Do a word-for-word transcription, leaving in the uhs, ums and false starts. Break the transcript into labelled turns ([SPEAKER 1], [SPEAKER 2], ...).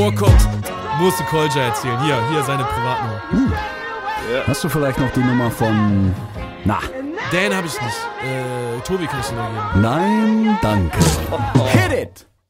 [SPEAKER 1] vorkommt, musst du Kolja erzählen. Hier, hier seine Privatnummer.
[SPEAKER 2] Hm. Ja. Hast du vielleicht noch die Nummer von... Na.
[SPEAKER 1] Dan habe ich nicht. Äh, Tobi kann ich dir nur geben.
[SPEAKER 2] Nein, danke.
[SPEAKER 3] Hit it!